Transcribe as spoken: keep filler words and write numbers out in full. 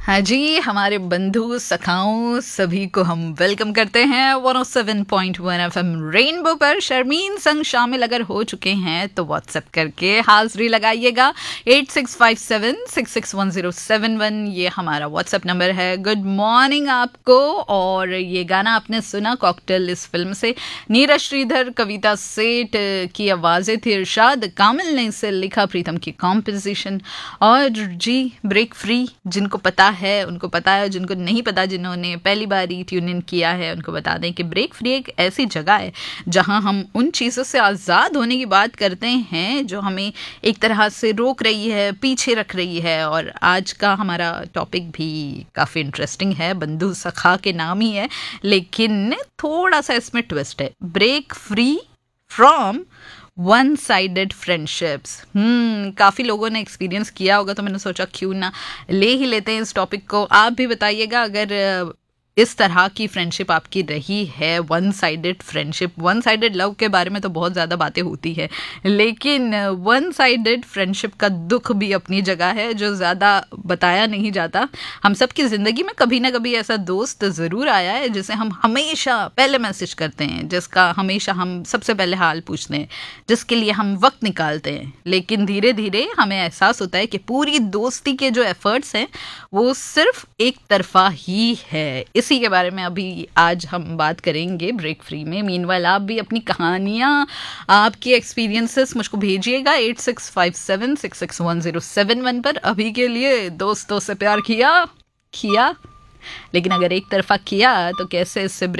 हाँ जी, हमारे बंधु सखाओं सभी को हम वेलकम करते हैं one O seven point one FM rainbow पर। शर्मीन संग शामिल अगर हो चुके हैं तो व्हाट्सएप करके हाजिरी लगाइएगा। Eight six five seven six six one zero seven one ये हमारा व्हाट्सएप नंबर है। गुड मॉर्निंग आपको। और ये गाना आपने सुना कॉकटेल इस फिल्म से। नीरज श्रीधर, कविता सेठ की आवाज़ें थी, इरशाद कामिल ने इसे लिखा, प्रीतम की कॉम्पोजिशन। और जी ब्रेक फ्री जिनको पता है उनको पता है, जिनको नहीं पता, जिन्होंने पहली बार ही ट्यून इन किया है उनको बता दें कि ब्रेक फ्री एक ऐसी जगह है जहां हम उन चीज़ों से आज़ाद होने की बात करते हैं जो हमें एक तरह से रोक रही है, पीछे रख रही है। और आज का हमारा टॉपिक भी काफ़ी इंटरेस्टिंग है, बंधु सखा के नाम ही है, लेकिन थोड़ा सा इसमें ट्विस्ट है। Break free from one sided friendships. हम्म काफ़ी लोगों ने एक्सपीरियंस किया होगा, तो मैंने सोचा क्यों ना ले ही लेते हैं इस टॉपिक को। आप भी बताइएगा अगर इस तरह की फ्रेंडशिप आपकी रही है, one sided friendship. One sided love के बारे में तो बहुत ज़्यादा बातें होती है, लेकिन वन साइडेड फ्रेंडशिप का दुख भी अपनी जगह है जो ज़्यादा बताया नहीं जाता। हम सब की ज़िंदगी में कभी ना कभी ऐसा दोस्त ज़रूर आया है जिसे हम हमेशा पहले मैसेज करते हैं, जिसका हमेशा हम सबसे पहले हाल पूछते हैं, जिसके लिए हम वक्त निकालते हैं। लेकिन धीरे धीरे हमें एहसास होता है कि पूरी दोस्ती के जो एफर्ट्स हैं वो सिर्फ एक तरफा ही है। इसी के बारे में अभी आज हम बात करेंगे ब्रेक फ्री में। मीनवाइल आप भी अपनी कहानियाँ, आपकी एक्सपीरियंसेस मुझको भेजिएगा eight six five seven six six one zero seven one पर। अभी के लिए दोस्तों से प्यार किया किया, लेकिन अगर एक तरफा किया तो कैसे इससे